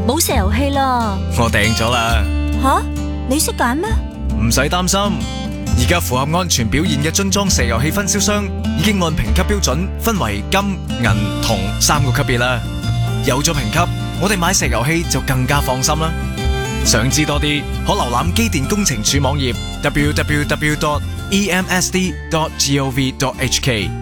冇石油氣啦。 我訂咗啦。 吓？你識揀咩？ 唔使擔心，而家符合安全表現嘅樽裝石油氣分銷商已經按評級標準分為金、銀、銅3個級別啦。有咗評級，我哋買石油氣就更加放心啦。想知多啲，可瀏覽機電工程署網頁 www.emsd.gov.hk。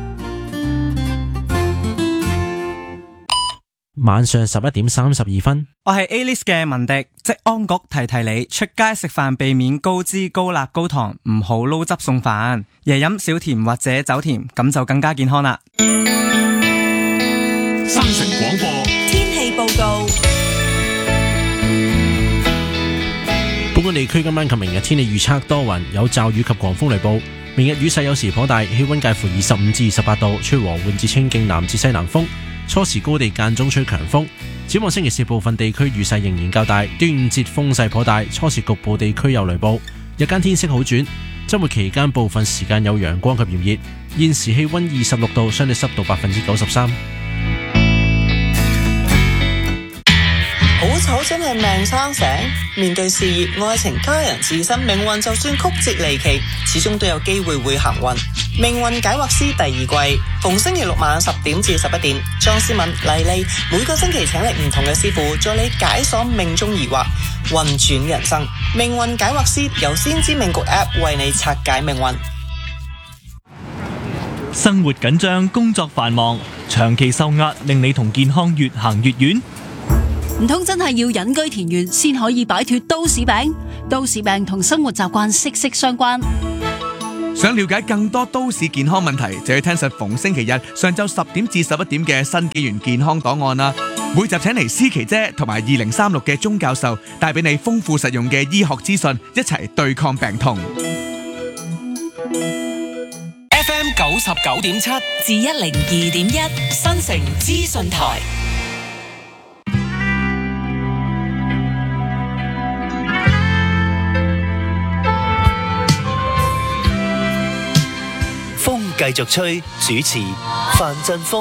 晚上11:32， 我係 A-list 嘅文迪，職安局提你，出街食飯避免高脂高辣高糖，唔好撈汁餸飯，夜飲少甜或者走甜，咁就更加健康啦。 新城廣播天氣報告。 本港地區今晚及明日天氣預測多雲，有驟雨及狂風雷暴。明日雨勢有時頗大，氣溫介乎25至28度，吹和緩至清勁南至西南風。初時高地間中吹強風。展望星期四部分地區雨勢仍然較大，端午節風勢頗大，初時局部地區有雷暴。日間天色好轉，周末期間部分時間有陽光及炎熱。現時氣溫26度，相對濕度93%。 好醜真係命生醒，面對事業、愛情、家人、自身命運，就算曲折離奇，始終都有機會會行運。命運解惑師第2季，逢星期六晚10點至11點，莊思敏、麗麗每個星期請嚟唔同嘅師傅，助你解鎖命中疑惑，運轉人生。命運解惑師由先知命局 App 為你拆解命運。 生活緊張，工作繁忙，長期受壓，令你同健康越行越遠。 唔通真係要隱居田園先可以擺脫都市病？都市病同生活習慣息息相關。 想了解更多都市健康問題，就要聽實逢星期日上晝10點至11點嘅新紀元健康檔案啦。每集請嚟思琪姐同埋2036嘅鐘教授，帶俾你豐富實用嘅醫學資訊，一齊對抗病痛。 FM 99.7至102.1新城資訊台。 繼續吹，主持范振鋒。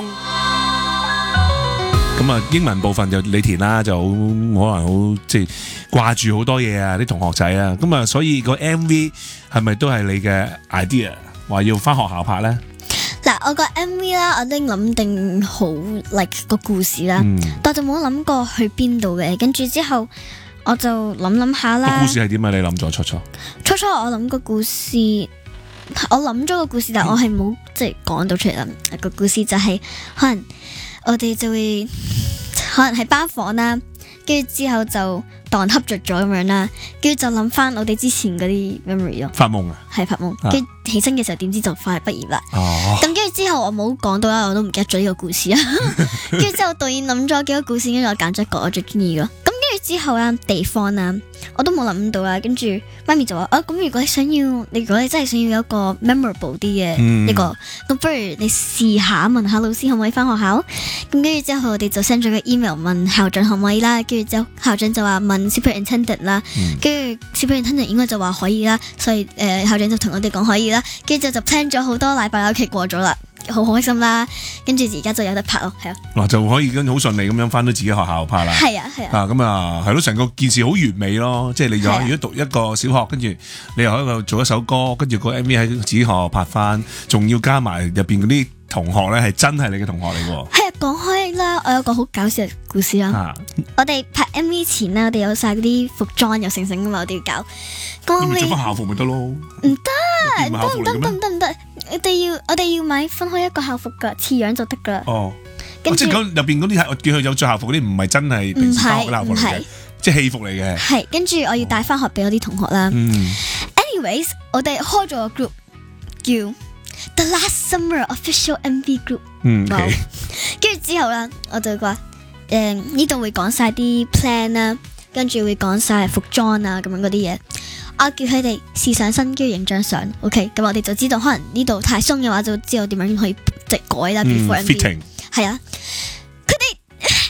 咁啊，英文部分就你填啦，就好可能好即係掛住好多嘢啊，啲同學仔啊，咁啊，所以個 MV 係咪都係你嘅 idea， 話要翻學校拍咧？ 嗱，我個 MV 啦，我都諗定好 like 個故事啦，但就冇諗過去邊度嘅，跟住之後我就諗下啦。 個故事係點啊？你諗咗初我諗個故事。我諗咗個故事，但我係冇即係講到出嚟啦。個故事就係可能我哋就會可能喺班房啦，跟住之後就當瞌着咗咁樣啦，跟住就諗翻我哋之前嗰啲 memory 咯。 發夢啊？ 係發夢，跟住起身嘅時候點知就快畢業啦。咁跟住之後我冇講到啦，我都唔記得咗呢個故事啦。跟住之後導演諗咗幾個故事，跟住我揀咗一個我最中意咯。跟住之後啦，地方啦，我都冇諗到啦。跟住媽咪就話：咁如果你真係想要有一個 memorable 啲嘅一個，咁不如你試下問下老師可唔可以翻學校。咁跟住之後我哋就 send 咗個 email 問校長可唔可以啦。跟住之後校長就話問 superintendent 啦，跟住 superintendent 應該就話可以啦，所以校長就同我哋講可以啦。跟住就 plan 咗好多禮拜，有期過咗啦。好開心啦，跟住而家就有得拍咯，係啊，嗱就可以跟好順利咁樣翻到自己學校拍啦， 係啊， 咁啊係咯，成個件事好完美咯，即係你就如果讀一個小學，跟住你又喺度做一首歌，跟住個 MV 喺自己學校拍翻，仲要加埋入邊嗰啲同學咧係真係你嘅同學嚟嘅。係啊，講開啦，我有個好搞笑嘅故事啦。我哋拍 MV 前咧，我哋有晒嗰啲服裝又成噶嘛，我哋要搞。你咪着翻校服咪得咯？唔得，唔得，我哋要買分開一個校服噶，似樣就得噶啦。哦，即係入邊嗰啲係我叫佢有着校服嗰啲，唔係真係平時翻學嘅校服嚟嘅，即係戲服嚟嘅。係，跟住我要帶翻學俾我啲同學啦。Anyways， 我哋開咗個 group 叫 The Last Summer Official MV Group。跟住之後啦，我就話呢度會講晒啲 plan 啦，跟住會講晒服裝啊咁樣嗰啲嘢。我叫佢哋試上身，跟住影張相。OK， 咁我哋就知道可能呢度太鬆嘅話，就知道點樣可以即係改啦。before MV 係啊，佢哋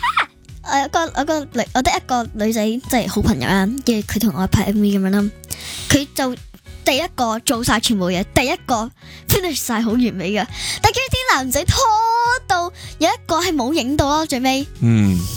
我得一個女仔即係好朋友啦，跟住佢同我拍 MV 咁樣啦，佢就第一個做晒全部嘢，第一個 finish 晒好完美嘅，但係啲男仔拖到有一個係冇影到咯，最尾。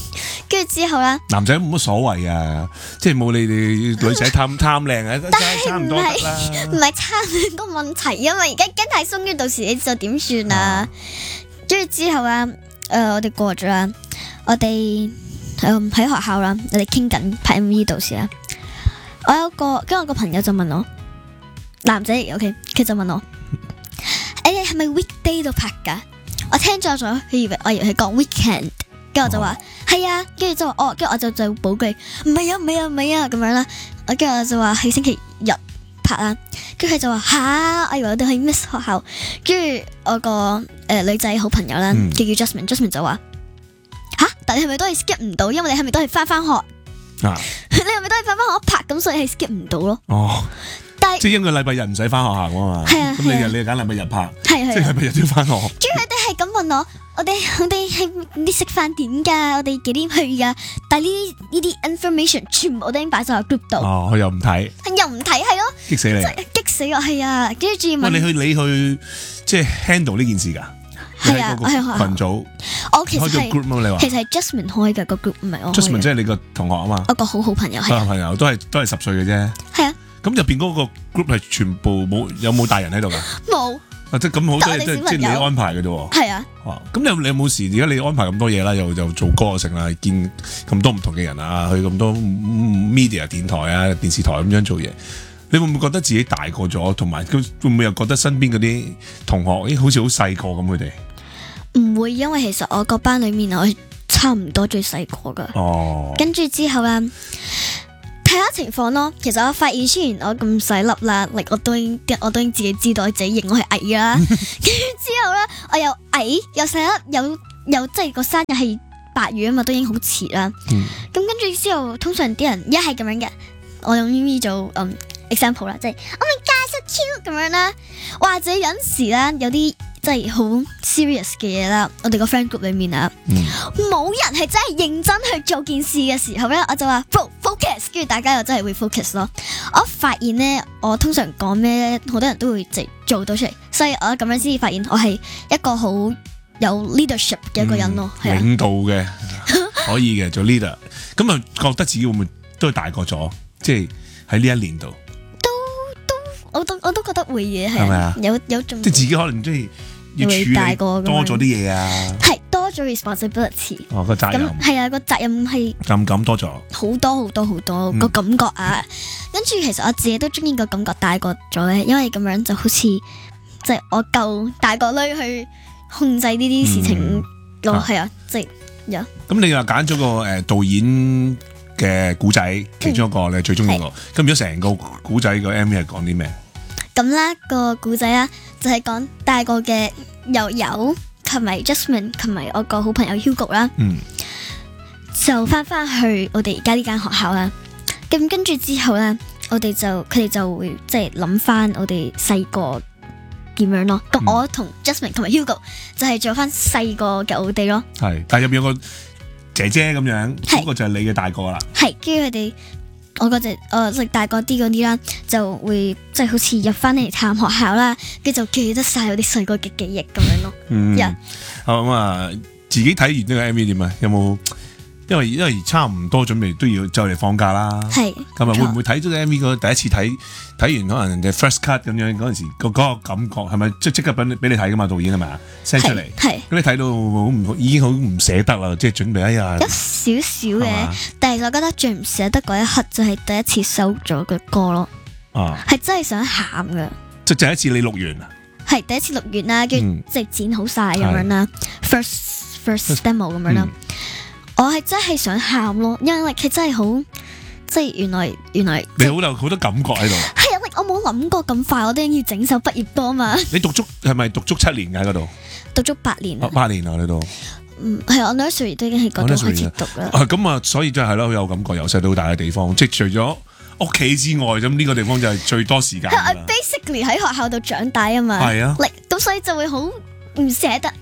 跟住之後咧， 男仔冇乜所謂啊，即係冇你哋女仔貪靚啊，差唔多得啦。 唔係差個問題，因為而家跟太鬆嘅，到時你就點算啊？跟住之後啊，我哋過咗啦，我哋喺學校啦，我哋傾緊拍 MV 到時啦。跟住我個朋友就問我，男仔 OK， 佢就問我，你哋係咪 weekday 度拍㗎？我聽咗，我以為佢講 weekend， 跟住我就話係啊，跟住就話跟住我就補句唔係啊咁樣啦。跟住我就話係星期日拍啦，跟住佢就話吓，我以為我哋去 miss 學校。跟住我個女仔好朋友啦，叫 Jasmine 就話吓，但你係咪都係 skip 唔到？因為你係咪都係翻學？你係咪都係翻學拍咁，所以係 skip 唔到咯。哦，但係即係因為禮拜日唔使翻學校啊嘛。係啊，咁你揀禮拜日拍，即係禮拜日都要翻學。跟住佢哋係咁問我，我哋係你食飯點噶？我哋幾點去噶？但係呢啲 information 全部都已經擺晒喺 group 度。哦，佢又唔睇，係咯，激死你，激死我係啊！跟住問你去即係 handle 呢件事噶？係啊，我係群組。我其實係 Jasmine 開嘅個 group， 唔係我。Jasmine 即係你個同學啊嘛。我個好朋友係。朋友都係10歲嘅啫。係啊。咁入邊嗰個 group 係全部有冇大人喺度噶？冇。即係咁好多嘢，即係你安排嘅啫。係啊。咁你有冇時？而家你安排咁多嘢啦，又做歌成啦，見咁多唔同嘅人啊，去咁多 media 電台啊、電視台咁樣做嘢。你會唔會覺得自己大個咗，同埋會唔會又覺得身邊嗰啲同學，好似好細個咁佢哋？唔會，因為其實我個班裏面我差唔多最細個噶。哦。跟住之後咧，睇下情況咯。其實我發現雖然我咁細粒啦，我都已經自己知道自己認我係矮啦。跟住之後咧，我又矮又細粒，又即係個生日係8月啊嘛，都已經好遲啦。咁跟住之後，通常啲人一係咁樣嘅，我用呢啲做example 啦，即係 Oh my God so cute 咁樣啦，或者有陣時咧有啲即係好 serious 嘅嘢啦，我哋個 friend group 裏面啊，冇人係真係認真去做件事嘅時候咧，我就話 focus， 跟住大家又真係會 focus 咯。我發現咧，我通常講咩好多人都會即係做到出嚟，所以我咁樣先至發現我係一個好有 leadership 嘅一個人咯，係領導嘅可以嘅做 leader， 咁啊覺得自己會唔會都係大個咗，即係喺呢一年度。我都覺得會嘅，係咪啊？有種即係自己可能即係要處理多咗啲嘢啊，係多咗 responsibility。哦，個責任係啊，個責任係咁多咗好多個感覺啊。跟住其實我自己都中意個感覺大個咗咧，因為咁樣就好似即係我夠大個女去控制呢啲事情咯，係啊，即係有。咁你又揀咗個導演嘅古仔，其中一個你最中意個，咁如果成個古仔個 MV 係講啲咩？咁啦，個古仔啦，就係講大個嘅友友同埋 Jasmine 同埋我個好朋友 Hugo 啦，就翻去我哋而家呢間學校啦。咁跟住之後咧，佢哋就會即係諗翻我哋細個點樣咯。咁我同 Jasmine 同埋 Hugo 就係做翻細個嘅我哋咯。係，但係入邊有個姐姐咁樣，嗰個就係你嘅大個啦。係，跟住佢哋。我嗰隻即係大個啲嗰啲啦，就會即係好似入翻嚟探學校啦，跟住就記得晒我啲細個嘅記憶咁樣咯。好咁啊，自己睇完呢個 MV 點啊？有冇？因為差唔多準備都要就嚟放假啦。係。咁啊，會唔會睇咗個 MV 嗰第一次睇完可能人哋 first cut 咁樣嗰陣時嗰個感覺係咪即刻俾你睇噶嘛？導演係咪啊 send 出嚟？係。咁你睇到已經好唔捨得啦，即係準備一下。有少少嘅，但係我覺得最唔捨得嗰一刻就係第一次收咗嘅歌咯。啊。係真係想喊噶。即係第一次你錄完啊？係第一次錄完啦，跟住即係剪好晒咁樣啦 ，first demo 咁樣啦。我係真係想喊咯，因為佢真係好，即係原來你好多感覺喺度。係啊，我冇諗過咁快，我都要整首畢業歌嘛。你係咪讀足7年喺嗰度？讀足8年。8年啊，你都。係我 nursery 都已經喺嗰度開始讀啦。咁啊，所以真係咯，好有感覺，由細到大嘅地方，即係除咗屋企之外，咁呢個地方就係最多時間。係我 basically 喺學校度長大啊嘛。係啊。咁所以就會好唔捨得。